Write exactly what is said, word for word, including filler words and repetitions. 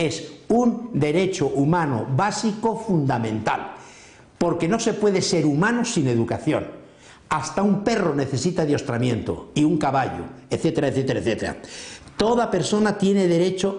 es un derecho humano básico fundamental, porque no se puede ser humano sin educación. Hasta un perro necesita adiestramiento, y un caballo, etcétera, etcétera, etcétera. Toda persona tiene derecho